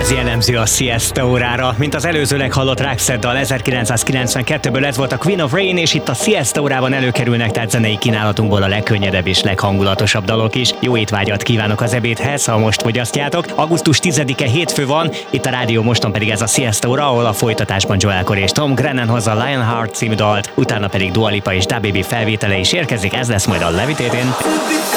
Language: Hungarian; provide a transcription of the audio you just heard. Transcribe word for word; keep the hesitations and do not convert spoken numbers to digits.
Ez jellemző a Siesta órára. Mint az előzőleg hallott Roxette dal ezerkilencszázkilencvenkettőből, ez volt a Queen of Rain, és itt a Siesta órában előkerülnek tehát zenei kínálatunkból a legkönnyedebb és leghangulatosabb dalok is. Jó étvágyat kívánok az ebédhez, ha most fogyasztjátok. augusztus tizedike hétfő van, itt a Rádió Moston pedig ez a Siesta óra, ahol a folytatásban Joel Corey és Tom Grennan hozza a Lionheart című dalt, utána pedig Dua Lipa és DaBaby felvétele is érkezik, ez lesz majd a Levitating.